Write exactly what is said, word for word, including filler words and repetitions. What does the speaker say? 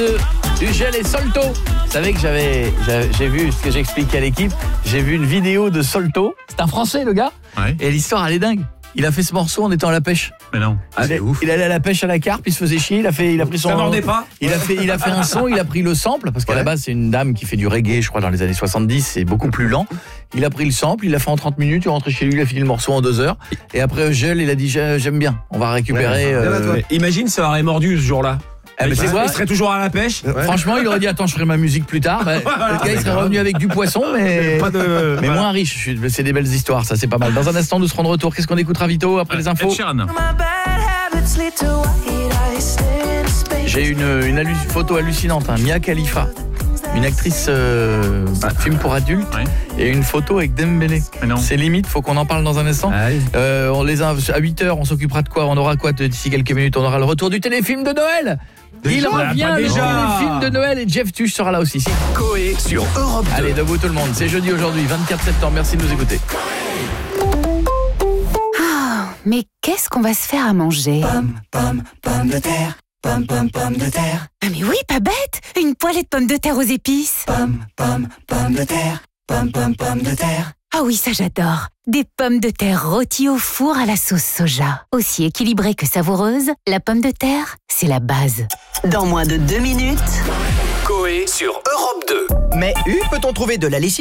Du gel et Solto. Vous savez que j'avais, j'avais j'ai vu ce que j'expliquais à l'équipe, j'ai vu une vidéo de Solto. C'est un Français le gars. Ouais. Et l'histoire elle est dingue. Il a fait ce morceau en étant à la pêche. Mais non, ah, c'est ouf. Il allait à la pêche à la carpe, il se faisait chier, il a fait il a pris son Ça mordait pas. Il a fait il a fait un son, il a pris le sample parce qu'à Ouais. la base c'est une dame qui fait du reggae, je crois dans les années soixante-dix, c'est beaucoup plus lent. Il a pris le sample, il l'a fait en trente minutes, il est rentré chez lui, il a fini le morceau en deux heures et après gel, il a dit j'aime bien, on va récupérer Ouais, euh, ouais. Imagine ça aurait mordu ce jour-là. Ah, mais c'est il quoi serait toujours à la pêche. Franchement, il aurait dit attends, je ferai ma musique plus tard. Bah, le gars il serait revenu avec du poisson mais Pas de... mais moins riche. Je suis- C'est des belles histoires, ça c'est pas mal. Dans un instant, nous serons de retour. Qu'est-ce qu'on écoutera Vito après les infos? Ed Sheeran. J'ai une, une hallu- photo hallucinante, hein. Mia Khalifa, une actrice euh, film pour adultes, Ouais. et une photo avec Dembélé. Mais non. C'est limite, faut qu'on en parle dans un instant. Ah oui. Euh, on les a à huit heures, on s'occupera de quoi? On aura quoi d'ici quelques minutes? On aura le retour du téléfilm de Noël. Il Déjà revient, Pas le déjà. téléfilm de Noël, et Jeff Tuch sera là aussi. Si. Coé sur Europe deux. Allez, debout tout le monde. C'est jeudi aujourd'hui, vingt-quatre septembre. Merci de nous écouter. Mais qu'est-ce qu'on va se faire à manger? Pomme, pomme, pomme de terre. Pomme, pomme, pomme de terre. Ah mais oui, pas bête! Une poêlée de pommes de terre aux épices. Pomme, pomme, pomme de terre. Pomme, pomme, pomme de terre. Ah oui, ça j'adore. Des pommes de terre rôties au four à la sauce soja. Aussi équilibrée que savoureuse, la pomme de terre, c'est la base. Dans moins de deux minutes. Coé sur Europe deux. Mais U, peut-on trouver de la lessive